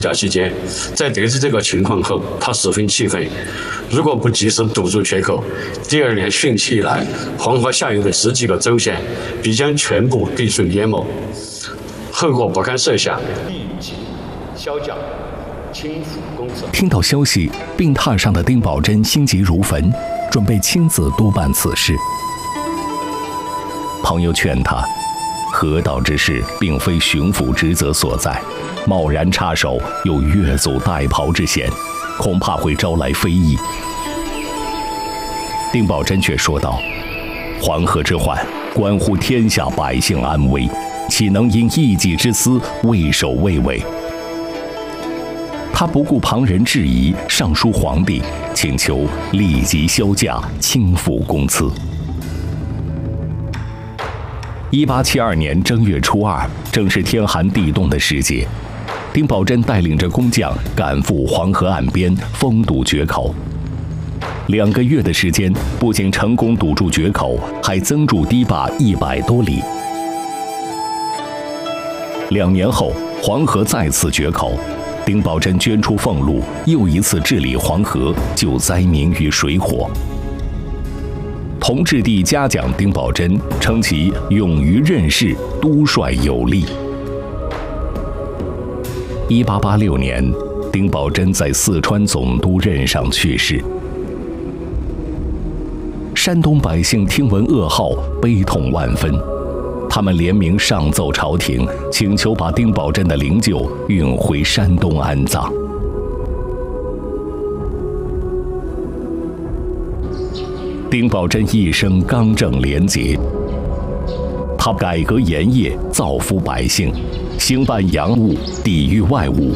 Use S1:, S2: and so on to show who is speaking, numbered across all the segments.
S1: 假期间，在得知这个情况后，他十分气愤。如果不及时堵住缺口，第二年汛期以来，黄河下游的10几个州县必将全部被水淹没，后果不堪设想。立即销降清府公子。
S2: 听到消息，病榻上的丁宝桢心急如焚，准备亲自督办此事。朋友劝他，河道之事并非巡抚职责所在，贸然插手有越俎代庖之嫌，恐怕会招来非议。丁宝桢却说道：“黄河之患关乎天下百姓安危，岂能因一己之私畏首畏尾？”他不顾旁人质疑，上书皇帝，请求立即销假，轻付公赐。1872年正月初2，正是天寒地冻的时节，丁宝桢带领着工匠赶赴黄河岸边封堵决口。2个月的时间，不仅成功堵住决口，还增筑堤坝100多里。2年后，黄河再次决口，丁宝桢捐出俸禄，又一次治理黄河，救灾民于水火。同治帝嘉奖丁宝桢，称其勇于任事，督率有力。1886年，丁宝桢在四川总督任上去世。山东百姓听闻噩耗，悲痛万分，他们联名上奏朝廷，请求把丁宝桢的灵柩运回山东安葬。丁宝桢一生刚正廉洁，他改革盐业，造福百姓，兴办洋务，抵御外侮。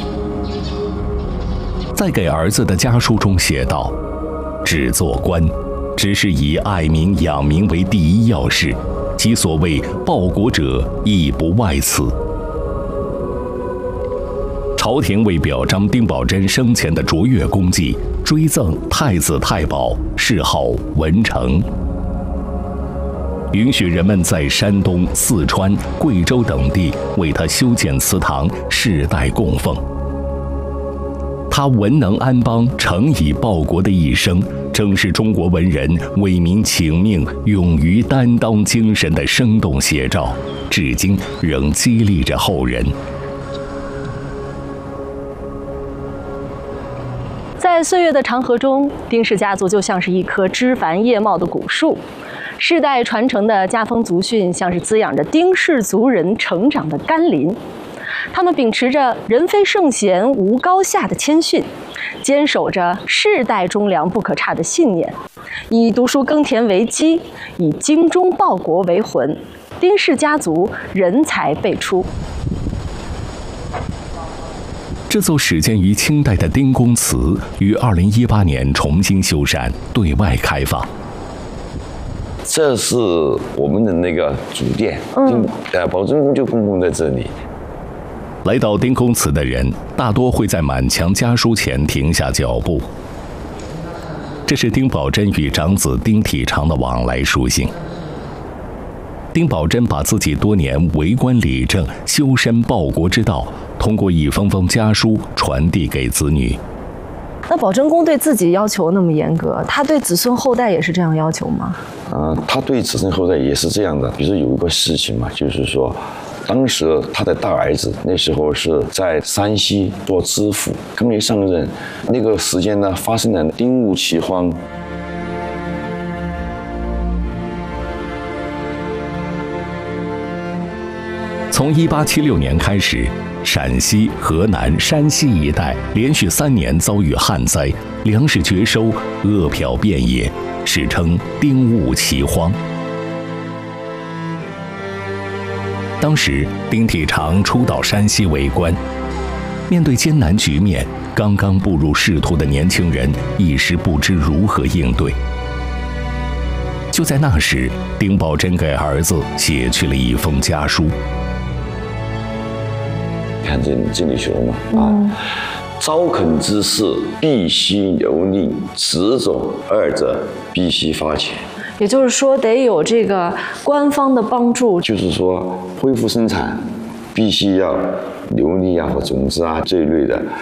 S2: 在给儿子的家书中写道：“只做官，只是以爱民养民为第一要事，其所谓报国者，亦不外此。”朝廷为表彰丁宝桢生前的卓越功绩，追赠太子太保，谥号文成，允许人们在山东、四川、贵州等地为他修建祠堂，世代供奉。他文能安邦、诚以报国的一生，正是中国文人为民请命、勇于担当精神的生动写照，至今仍激励着后人。
S3: 在岁月的长河中，丁氏家族就像是一棵枝繁叶茂的古树，世代传承的家风族训像是滋养着丁氏族人成长的甘霖。他们秉持着人非圣贤无高下的谦逊，坚守着世代忠良不可差的信念，以读书耕田为基，以精忠报国为魂。丁氏家族人才辈出。
S2: 这座始建于清代的丁公祠于2018年重新修缮，对外开放。
S4: 这是我们的那个主殿，宝珍宫就供奉在这里。
S2: 来到丁公祠的人，大多会在满墙家书前停下脚步。这是丁宝桢与长子丁体长的往来书信。丁宝桢把自己多年为官理政、修身报国之道，通过一封封家书传递给子女。
S3: 那宝珍公对自己要求那么严格，他对子孙后代也是这样要求吗？
S4: 他对子孙后代也是这样的。比如说有一个事情嘛，就是说，当时他的大儿子那时候是在山西做知府，刚一上任，那个时间呢发生了丁戊起荒。
S2: 从1876年开始，陕西、河南、山西一带连续3年遭遇旱灾，粮食绝收，饿殍遍野，史称丁戊起荒。当时，丁体长初到山西为官，面对艰难局面，刚刚步入仕途的年轻人一时不知如何应对。就在那时，丁宝桢给儿子写去了一封家书。
S4: 看这里说嘛，招垦之事必须留力，此种二者必须发钱。
S3: 也就是说，得有这个官方的帮助。
S4: 就是说，恢复生产必须要留力啊或种子啊这一类的。